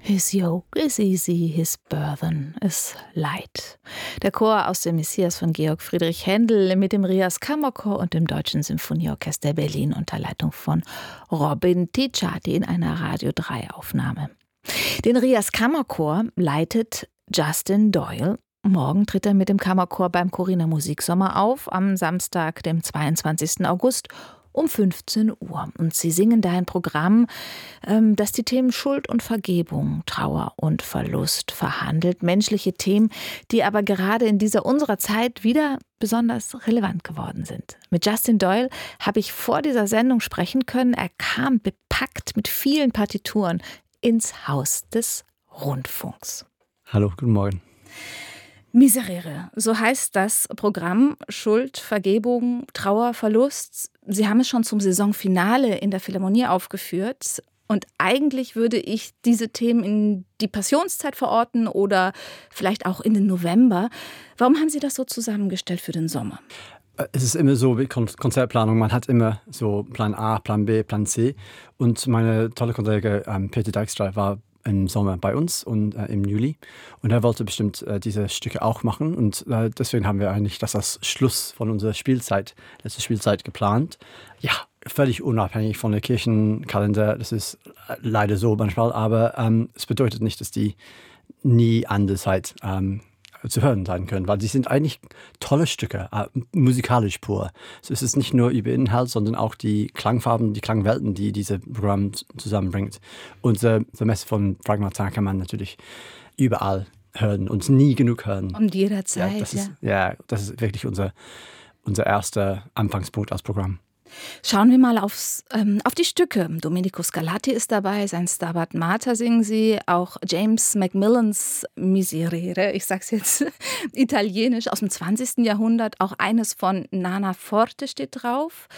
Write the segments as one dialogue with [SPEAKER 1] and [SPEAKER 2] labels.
[SPEAKER 1] His yoke is easy, his burden is light. Der Chor aus dem Messias von Georg Friedrich Händel mit dem Rias Kammerchor und dem Deutschen Symphonieorchester Berlin unter Leitung von Robin Ticciati in einer Radio 3 Aufnahme. Den Rias Kammerchor leitet Justin Doyle. Morgen tritt er mit dem Kammerchor beim Corina Musiksommer auf, am Samstag, dem 22. August um 15 Uhr. Und sie singen da ein Programm, das die Themen Schuld und Vergebung, Trauer und Verlust verhandelt. Menschliche Themen, die aber gerade in dieser unserer Zeit wieder besonders relevant geworden sind. Mit Justin Doyle habe ich vor dieser Sendung sprechen können. Er kam bepackt mit vielen Partituren ins Haus des Rundfunks.
[SPEAKER 2] Hallo, guten Morgen.
[SPEAKER 1] Miserere, so heißt das Programm. Schuld, Vergebung, Trauer, Verlust. Sie haben es schon zum Saisonfinale in der Philharmonie aufgeführt. Und eigentlich würde ich diese Themen in die Passionszeit verorten oder vielleicht auch in den November. Warum haben Sie das so zusammengestellt für den Sommer?
[SPEAKER 2] Es ist immer so wie Konzertplanung. Man hat immer so Plan A, Plan B, Plan C. Und meine tolle Kollege Peter Dijkstra war im Sommer bei uns und im Juli. Und er wollte bestimmt diese Stücke auch machen. Und deswegen haben wir eigentlich das als Schluss von unserer Spielzeit, letzte Spielzeit geplant. Ja, völlig unabhängig von der Kirchenkalender. Das ist leider so manchmal. Aber es bedeutet nicht, dass die nie an der Zeit zu hören sein können, weil sie sind eigentlich tolle Stücke, musikalisch pur. So ist es nicht nur über Inhalt, sondern auch die Klangfarben, die Klangwelten, die dieses Programm zusammenbringt. Unsere Messe von Frank Martin kann man natürlich überall hören und nie genug hören.
[SPEAKER 1] Und jederzeit,
[SPEAKER 2] das ist wirklich unser erster Anfangspunkt als Programm.
[SPEAKER 1] Schauen wir mal auf die Stücke. Domenico Scarlatti ist dabei, sein Stabat Mater singen sie, auch James Macmillans Miserere, ich sag's jetzt italienisch, aus dem 20. Jahrhundert, auch eines von Nana Forte steht drauf.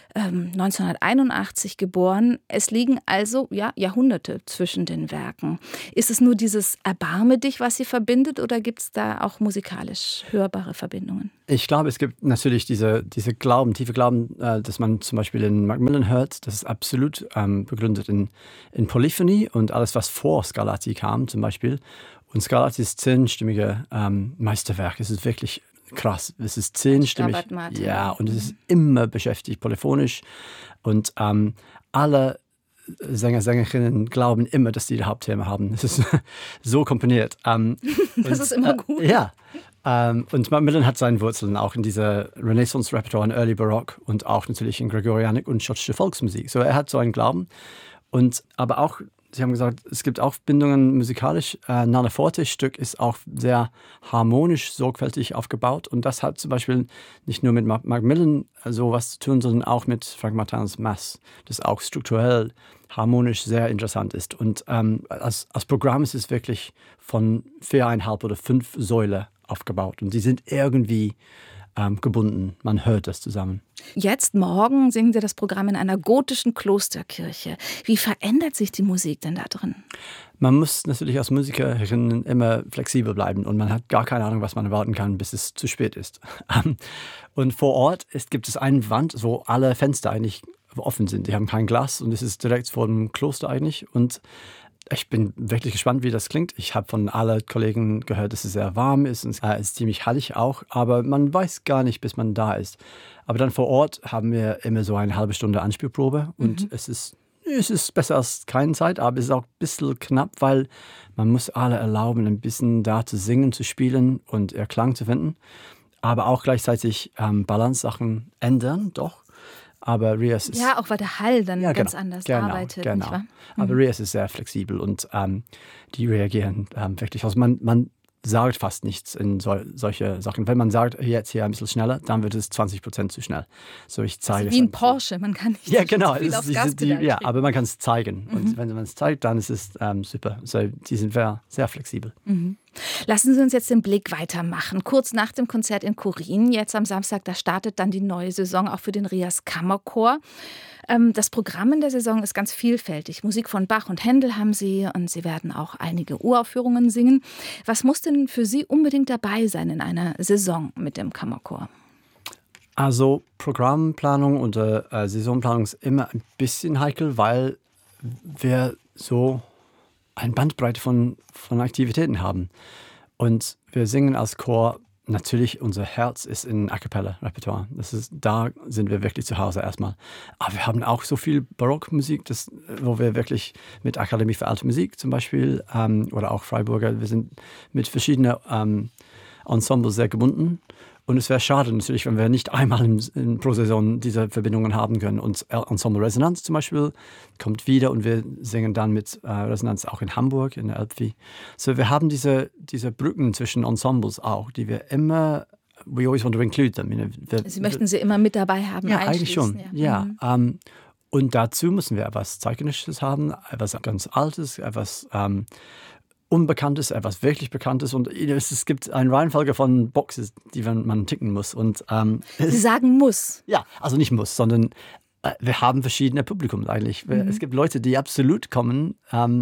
[SPEAKER 1] 1981 geboren. Es liegen also Jahrhunderte zwischen den Werken. Ist es nur dieses Erbarme dich, was sie verbindet, oder gibt es da auch musikalisch hörbare Verbindungen?
[SPEAKER 2] Ich glaube, es gibt natürlich diese tiefe Glauben, dass man zum Beispiel in Macmillan hört. Das ist absolut begründet in Polyphony und alles, was vor Scarlatti kam zum Beispiel. Und Scarlattis 10-stimmige Meisterwerk, es ist wirklich krass, es ist 10-stimmig. Ja, und es ist immer beschäftigt, polyphonisch. Und alle Sänger, Sängerinnen glauben immer, dass sie das Hauptthema haben. Es ist so komponiert.
[SPEAKER 1] Das ist immer gut.
[SPEAKER 2] Ja. Und Macmillan hat seine Wurzeln auch in dieser Renaissance-Repertoire, in Early Baroque und auch natürlich in Gregorianik und schottische Volksmusik. So, er hat so einen Glauben. Aber auch, Sie haben gesagt, es gibt auch Bindungen musikalisch. Nana Forte Stück ist auch sehr harmonisch, sorgfältig aufgebaut. Und das hat zum Beispiel nicht nur mit Macmillan so was zu tun, sondern auch mit Frank Martins Mass, das auch strukturell harmonisch sehr interessant ist. Und als Programm ist es wirklich von 4,5 oder 5 Säulen aufgebaut. Und die sind irgendwie gebunden. Man hört das zusammen.
[SPEAKER 1] Jetzt morgen singen Sie das Programm in einer gotischen Klosterkirche. Wie verändert sich die Musik denn da drin?
[SPEAKER 2] Man muss natürlich als Musikerin immer flexibel bleiben und man hat gar keine Ahnung, was man erwarten kann, bis es zu spät ist. Und vor Ort gibt es eine Wand, wo alle Fenster eigentlich offen sind. Die haben kein Glas und es ist direkt vor dem Kloster eigentlich. Und ich bin wirklich gespannt, wie das klingt. Ich habe von allen Kollegen gehört, dass es sehr warm ist und es ist ziemlich hallig auch. Aber man weiß gar nicht, bis man da ist. Aber dann vor Ort haben wir immer so eine halbe Stunde Anspielprobe. Und es ist besser als keine Zeit, aber es ist auch ein bisschen knapp, weil man muss alle erlauben, ein bisschen da zu singen, zu spielen und ihr Klang zu finden. Aber auch gleichzeitig Balance-Sachen ändern, doch. Aber Rias ist...
[SPEAKER 1] Ja, auch weil der Hall dann ganz anders arbeitet.
[SPEAKER 2] Genau.
[SPEAKER 1] Nicht wahr?
[SPEAKER 2] Aber Rias ist sehr flexibel und die reagieren wirklich. Also man sagt fast nichts in solche Sachen. Wenn man sagt, jetzt hier ein bisschen schneller, dann wird es 20% zu schnell. So, ich zeige
[SPEAKER 1] also wie ein Porsche, man kann nicht
[SPEAKER 2] genau,
[SPEAKER 1] viel aufs Gaspedal
[SPEAKER 2] ja, aber man kann es zeigen. Und wenn man es zeigt, dann ist es super. So, die sind sehr flexibel.
[SPEAKER 1] Lassen Sie uns jetzt den Blick weitermachen. Kurz nach dem Konzert in Korin, jetzt am Samstag, da startet dann die neue Saison auch für den Rias Kammerchor. Das Programm in der Saison ist ganz vielfältig. Musik von Bach und Händel haben Sie und Sie werden auch einige Uraufführungen singen. Was muss denn für Sie unbedingt dabei sein in einer Saison mit dem Kammerchor?
[SPEAKER 2] Also Programmplanung und Saisonplanung ist immer ein bisschen heikel, weil wir so eine Bandbreite von Aktivitäten haben. Und wir singen als Chor, natürlich unser Herz ist in A-Cappella-Repertoire. Da sind wir wirklich zu Hause erstmal. Aber wir haben auch so viel Barockmusik, wo wir wirklich mit Akademie für Alte Musik zum Beispiel oder auch Freiburger, wir sind mit verschiedenen Ensembles sehr gebunden. Und es wäre schade natürlich, wenn wir nicht einmal pro Saison diese Verbindungen haben können. Und Ensemble Resonanz zum Beispiel kommt wieder und wir singen dann mit Resonanz auch in Hamburg, in der Elbphilharmonie. So, wir haben diese Brücken zwischen Ensembles auch, die wir immer, we always want to include them.
[SPEAKER 1] Sie möchten sie immer mit dabei haben.
[SPEAKER 2] Ja, eigentlich schon. Ja. Und dazu müssen wir etwas Zeitgenössisches haben, etwas ganz Altes, etwas Unbekanntes, etwas wirklich Bekanntes. Und es gibt eine Reihenfolge von Boxes, die man ticken muss. Und,
[SPEAKER 1] Sie sagen muss.
[SPEAKER 2] Ja, also nicht muss, sondern wir haben verschiedene Publikums eigentlich. Es gibt Leute, die absolut kommen,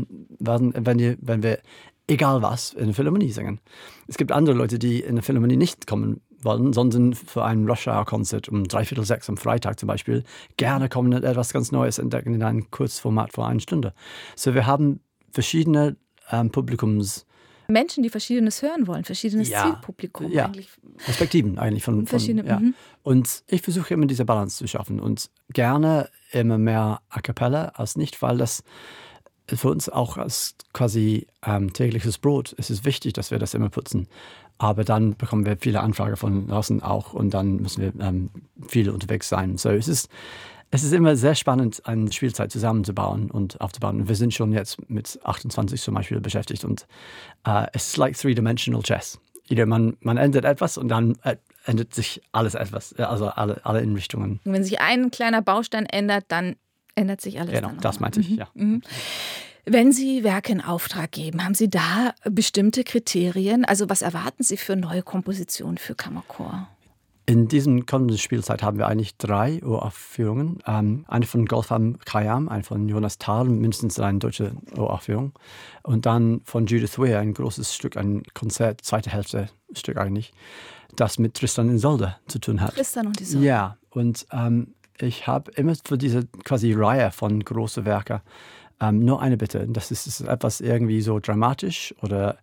[SPEAKER 2] wenn wir egal was in der Philharmonie singen. Es gibt andere Leute, die in der Philharmonie nicht kommen wollen, sondern für ein Rush-Hour-Konzert um 5:45 am Freitag zum Beispiel gerne kommen und etwas ganz Neues entdecken in einem Kurzformat vor 1 Stunde. So, wir haben verschiedene Publikums.
[SPEAKER 1] Menschen, die Verschiedenes hören wollen, verschiedenes Zielpublikum.
[SPEAKER 2] Ja,
[SPEAKER 1] eigentlich.
[SPEAKER 2] Perspektiven eigentlich.
[SPEAKER 1] Verschiedene.
[SPEAKER 2] Und ich versuche immer diese Balance zu schaffen und gerne immer mehr A Cappella als nicht, weil das für uns auch als quasi tägliches Brot ist es wichtig, dass wir das immer putzen. Aber dann bekommen wir viele Anfragen von draußen auch und dann müssen wir viel unterwegs sein. So, es ist immer sehr spannend, eine Spielzeit zusammenzubauen und aufzubauen. Und wir sind schon jetzt mit 28 zum Beispiel beschäftigt. Und es ist like three-dimensional chess. Man ändert etwas und dann ändert sich alles etwas, also alle Innenrichtungen.
[SPEAKER 1] Und wenn sich ein kleiner Baustein ändert, dann ändert sich alles.
[SPEAKER 2] Genau, das meinte ich, ja.
[SPEAKER 1] Wenn Sie Werke in Auftrag geben, haben Sie da bestimmte Kriterien? Also was erwarten Sie für neue Kompositionen für Kammerchor?
[SPEAKER 2] In diesem kommenden Spielzeit haben wir eigentlich 3 Uraufführungen. Eine von Golfam Khayyam, eine von Jonas Thal, mindestens eine deutsche Uraufführung. Und dann von Judith Weir, ein großes Stück, ein Konzert, zweite Hälfte Stück eigentlich, das mit Tristan und Isolde zu tun hat.
[SPEAKER 1] Tristan und Isolde.
[SPEAKER 2] Ja, und ich habe immer für diese quasi Reihe von großen Werken nur eine Bitte. Das ist etwas irgendwie so dramatisch oder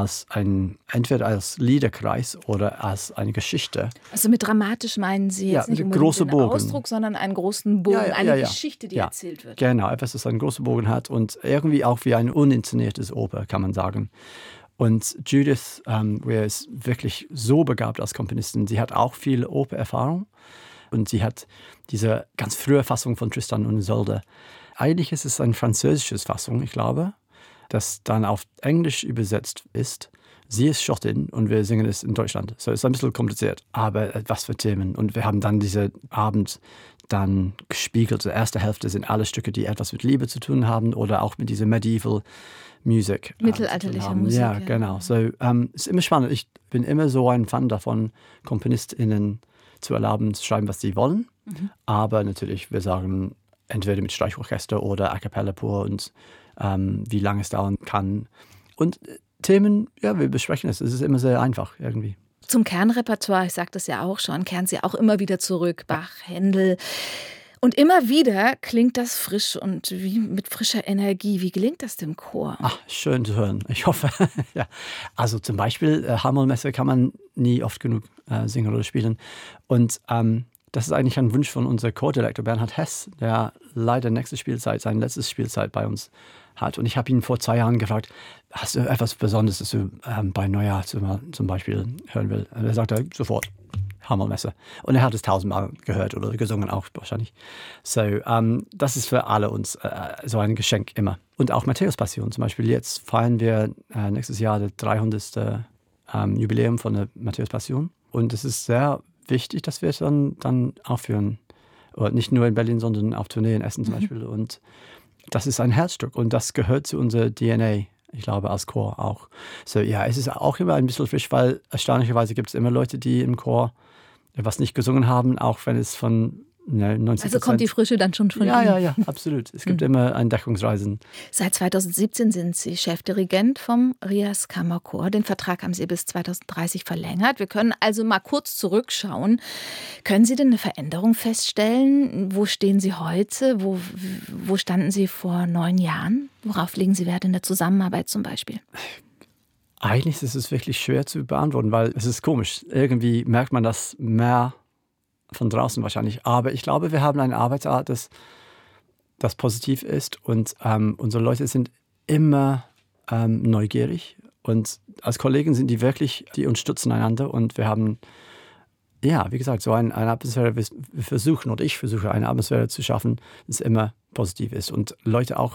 [SPEAKER 2] entweder als Liederkreis oder als eine Geschichte.
[SPEAKER 1] Also mit dramatisch meinen Sie jetzt nicht
[SPEAKER 2] große
[SPEAKER 1] unbedingt einen Ausdruck, sondern einen großen Bogen, eine Geschichte, die erzählt wird.
[SPEAKER 2] Genau, etwas, das einen großen Bogen hat und irgendwie auch wie ein uninszeniertes Oper, kann man sagen. Und Judith Weir ist wirklich so begabt als Komponistin. Sie hat auch viel Opererfahrung und sie hat diese ganz frühe Fassung von Tristan und Isolde. Eigentlich ist es eine französische Fassung, ich glaube, das dann auf Englisch übersetzt ist. Sie ist Schottin und wir singen es in Deutschland. So, es ist ein bisschen kompliziert, aber was für Themen. Und wir haben dann diesen Abend dann gespiegelt. Die erste Hälfte sind alle Stücke, die etwas mit Liebe zu tun haben oder auch mit dieser Medieval Music.
[SPEAKER 1] Mittelalterlicher Musik.
[SPEAKER 2] Ja, genau. So, es ist immer spannend. Ich bin immer so ein Fan davon, KomponistInnen zu erlauben, zu schreiben, was sie wollen. Aber natürlich, wir sagen, entweder mit Streichorchester oder A Cappella pur und wie lange es dauern kann. Und Themen, ja, wir besprechen es. Es ist immer sehr einfach irgendwie.
[SPEAKER 1] Zum Kernrepertoire, ich sagte es ja auch schon, kehren Sie auch immer wieder zurück. Bach, Händel. Und immer wieder klingt das frisch und wie mit frischer Energie. Wie gelingt das dem Chor?
[SPEAKER 2] Ach, schön zu hören. Ich hoffe. Ja. Also zum Beispiel Hamelmesse kann man nie oft genug singen oder spielen. Und das ist eigentlich ein Wunsch von unserem Chordirektor Bernhard Hess, der leider seine letzte Spielzeit bei uns hat. Und ich habe ihn vor 2 Jahren gefragt, hast du etwas Besonderes, das du bei Neujahr zum Beispiel hören willst? Und er sagte sofort, Hamelmesse. Und er hat es 1000-mal gehört oder gesungen auch wahrscheinlich. So, das ist für alle uns so ein Geschenk immer. Und auch Matthäus-Passion zum Beispiel. Jetzt feiern wir nächstes Jahr das 300. Jubiläum von der Matthäus-Passion. Und es ist sehr wichtig, dass wir es dann aufführen. Und nicht nur in Berlin, sondern auf Tournee in Essen zum Beispiel. Und das ist ein Herzstück und das gehört zu unserer DNA, ich glaube, als Chor auch. So, ja, es ist auch immer ein bisschen frisch, weil erstaunlicherweise gibt es immer Leute, die im Chor was nicht gesungen haben, auch wenn es von 90%.
[SPEAKER 1] Also kommt die Frische dann schon von Ihnen?
[SPEAKER 2] Ja, absolut. Es gibt immer Entdeckungsreisen.
[SPEAKER 1] Seit 2017 sind Sie Chefdirigent vom Rias Kammerchor. Den Vertrag haben Sie bis 2030 verlängert. Wir können also mal kurz zurückschauen. Können Sie denn eine Veränderung feststellen? Wo stehen Sie heute? Wo standen Sie vor 9 Jahren? Worauf legen Sie Wert in der Zusammenarbeit zum Beispiel?
[SPEAKER 2] Eigentlich ist es wirklich schwer zu beantworten, weil es ist komisch. Irgendwie merkt man das mehr von draußen wahrscheinlich. Aber ich glaube, wir haben eine Arbeitsart, das positiv ist. Und unsere Leute sind immer neugierig. Und als Kollegen sind die wirklich, die unterstützen einander. Und wir haben, ja, wie gesagt, so eine Atmosphäre, ich versuche eine Atmosphäre zu schaffen, das immer positiv ist. Und Leute auch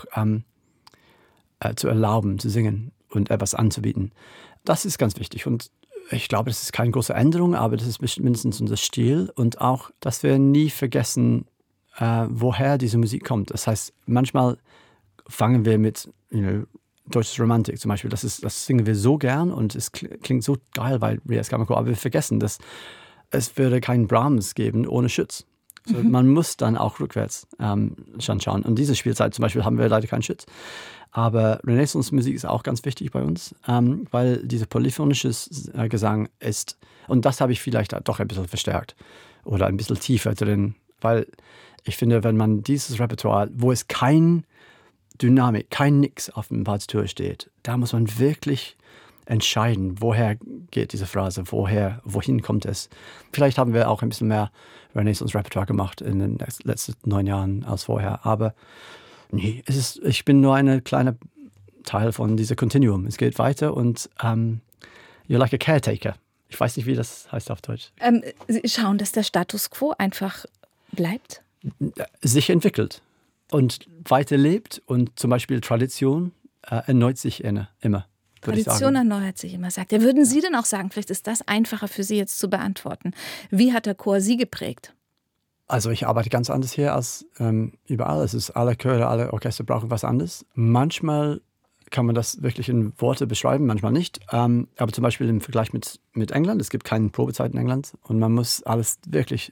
[SPEAKER 2] zu erlauben, zu singen und etwas anzubieten. Das ist ganz wichtig. Und ich glaube, das ist keine große Änderung, aber das ist mindestens unser Stil. Und auch, dass wir nie vergessen, woher diese Musik kommt. Das heißt, manchmal fangen wir mit deutsches Romantik zum Beispiel. Das singen wir so gern und es klingt so geil bei Rias Kammerchor. Aber wir vergessen, dass es würde keinen Brahms geben ohne Schütz. So, man muss dann auch rückwärts schon schauen. Und diese Spielzeit zum Beispiel haben wir leider keinen Schütz. Aber Renaissance-Musik ist auch ganz wichtig bei uns, weil dieser polyphonische Gesang ist, und das habe ich vielleicht doch ein bisschen verstärkt oder ein bisschen tiefer drin, weil ich finde, wenn man dieses Repertoire, wo es kein Dynamik, kein Nix auf dem Partitur steht, da muss man wirklich entscheiden, woher geht diese Phrase, wohin kommt es. Vielleicht haben wir auch ein bisschen mehr Renaissance-Repertoire gemacht in den letzten 9 Jahren als vorher, aber nee, ich bin nur ein kleiner Teil von diesem Continuum. Es geht weiter und you're like a caretaker. Ich weiß nicht, wie das heißt auf Deutsch.
[SPEAKER 1] Sie schauen, dass der Status quo einfach bleibt?
[SPEAKER 2] Sich entwickelt und weiterlebt und zum Beispiel Tradition erneuert sich immer.
[SPEAKER 1] Tradition erneuert sich immer, sagt er. Würden Sie denn auch sagen, vielleicht ist das einfacher für Sie jetzt zu beantworten, wie hat der Chor Sie geprägt?
[SPEAKER 2] Also ich arbeite ganz anders hier als überall. Es ist alle Chöre, alle Orchester brauchen was anderes. Manchmal kann man das wirklich in Worte beschreiben, manchmal nicht. Aber zum Beispiel im Vergleich mit England, es gibt keine Probezeit in England und man muss alles wirklich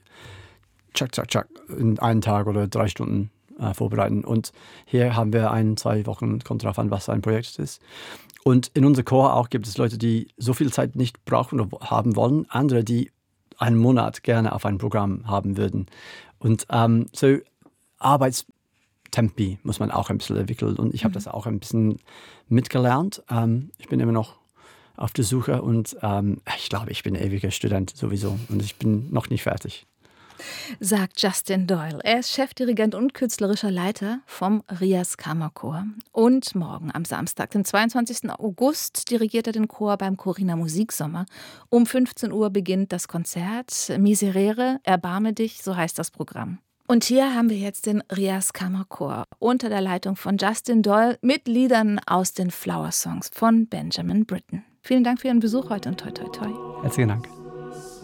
[SPEAKER 2] in einen Tag oder 3 Stunden vorbereiten. Und hier haben wir 1-2 Wochen, kommt darauf an, was ein Projekt ist. Und in unserem Chor auch gibt es Leute, die so viel Zeit nicht brauchen oder haben wollen, andere, die einen Monat gerne auf ein Programm haben würden. Und so Arbeitstempi muss man auch ein bisschen entwickeln. Und ich habe das auch ein bisschen mitgelernt. Ich bin immer noch auf der Suche und ich glaube, ich bin ein ewiger Student sowieso. Und ich bin noch nicht fertig.
[SPEAKER 1] Sagt Justin Doyle. Er ist Chefdirigent und künstlerischer Leiter vom Rias Kammerchor. Und morgen am Samstag, dem 22. August, dirigiert er den Chor beim Corina Musiksommer. Um 15 Uhr beginnt das Konzert. Miserere, erbarme dich, so heißt das Programm. Und hier haben wir jetzt den Rias Kammerchor unter der Leitung von Justin Doyle mit Liedern aus den Flower Songs von Benjamin Britten. Vielen Dank für Ihren Besuch heute und toi toi toi.
[SPEAKER 2] Herzlichen Dank.